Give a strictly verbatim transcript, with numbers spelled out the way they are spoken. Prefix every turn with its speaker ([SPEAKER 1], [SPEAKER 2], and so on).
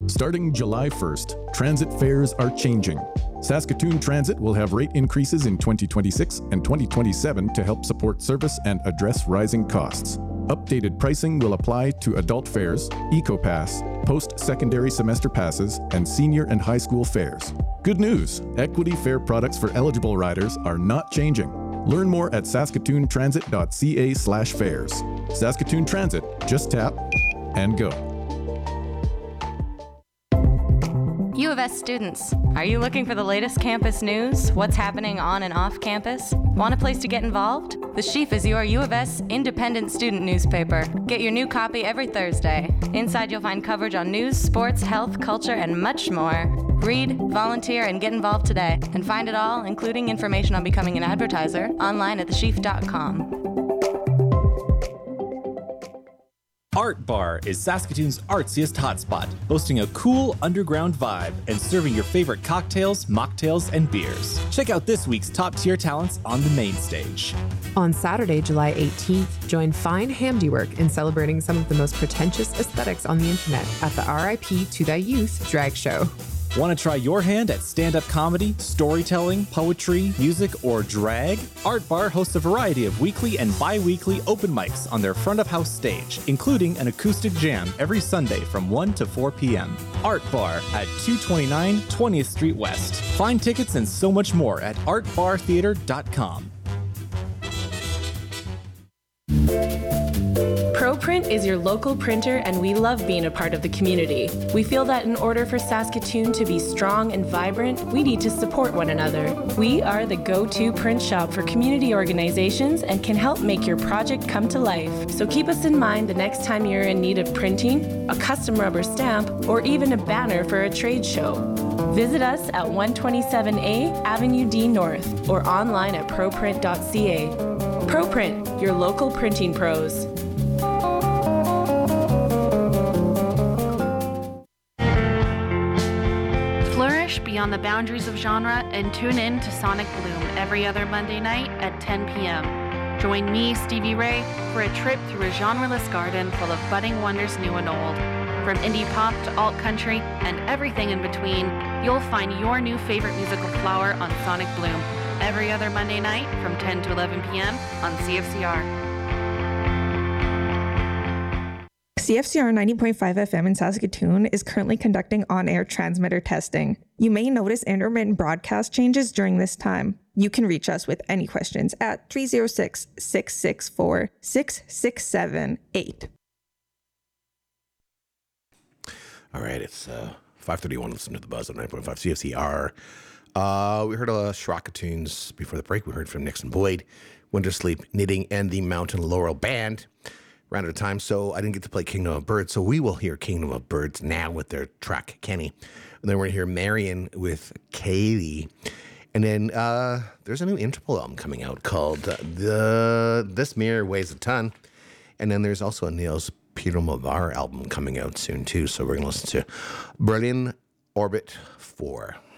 [SPEAKER 1] Starting July first, transit fares are changing. Saskatoon Transit will have rate increases in twenty twenty-six and twenty twenty-seven to help support service and address rising costs. Updated pricing will apply to adult fares, EcoPass, post-secondary semester passes, and senior and high school fares. Good news! Equity fare products for eligible riders are not changing. Learn more at saskatoontransit.ca slash fares. Saskatoon Transit, just tap and go.
[SPEAKER 2] U of S students, are you looking for the latest campus news? What's happening on and off campus? Want a place to get involved? The Sheaf is your U of S independent student newspaper. Get your new copy every Thursday. Inside you'll find coverage on news, sports, health, culture, and much more. Read, volunteer, and get involved today. And find it all, including information on becoming an advertiser, online at the sheaf dot com.
[SPEAKER 3] Art Bar is Saskatoon's artsiest hotspot, boasting a cool underground vibe and serving your favorite cocktails, mocktails, and beers. Check out this week's top-tier talents on the main stage.
[SPEAKER 4] On Saturday, July eighteenth, join Fine Handiwork in celebrating some of the most pretentious aesthetics on the internet at the R I P to Thy Youth drag show.
[SPEAKER 3] Want to try your hand at stand-up comedy, storytelling, poetry, music, or drag? Art Bar hosts a variety of weekly and bi-weekly open mics on their front-of-house stage, including an acoustic jam every Sunday from one to four p.m. Art Bar at two twenty-nine twentieth Street West. Find tickets and so much more at art bar theater dot com.
[SPEAKER 5] ProPrint is your local printer, and we love being a part of the community. We feel that in order for Saskatoon to be strong and vibrant, we need to support one another. We are the go-to print shop for community organizations and can help make your project come to life. So keep us in mind the next time you're in need of printing, a custom rubber stamp, or even a banner for a trade show. Visit us at one twenty-seven A Avenue D North or online at proprint dot c a. ProPrint, your local printing pros.
[SPEAKER 6] Flourish beyond the boundaries of genre and tune in to Sonic Bloom every other Monday night at ten p.m. Join me, Stevie Ray, for a trip through a genreless garden full of budding wonders new and old. From indie pop to alt country and everything in between, you'll find your new favorite musical flower on Sonic Bloom every other Monday night from ten to eleven p.m. on C F C R.
[SPEAKER 7] C F C R ninety point five F M in Saskatoon is currently conducting on-air transmitter testing. You may notice intermittent broadcast changes during this time. You can reach us with any questions at three oh six, six six four, six six seven eight.
[SPEAKER 8] All right, it's uh, five thirty-one. Listen to the buzz on nine point five C F C R. Uh, we heard a uh, Shrock tunes before the break. We heard from Nixon Boyd, Winter Sleep, Knitting, and the Mountain Laurel Band. Ran out of time, so I didn't get to play Kingdom of Birds. So we will hear Kingdom of Birds now with their track Kenny, and then we're gonna hear Marion with Katie, and then uh, there's a new Interpol album coming out called uh, the This Mirror Weighs a Ton, and then there's also a Niels Peter Mavar album coming out soon too. So we're gonna listen to Berlin Orbit four.